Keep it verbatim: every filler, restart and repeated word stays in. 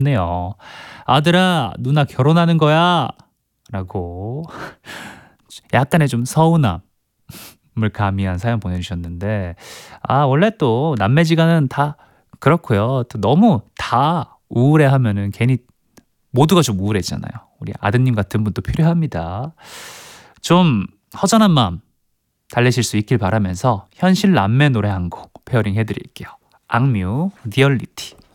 네요. "아들아, 누나 결혼하는 거야." 라고 약간의 좀 서운함을 가미한 사연 보내주셨는데 아 원래 또 남매지간은 다 그렇고요. 또 너무 다 우울해하면은 괜히 모두가 좀 우울해지잖아요. 우리 아드님 같은 분도 필요합니다. 좀 허전한 마음 달래실 수 있길 바라면서 현실 남매 노래 한 곡 페어링 해 드릴게요. 악뮤 리얼리티.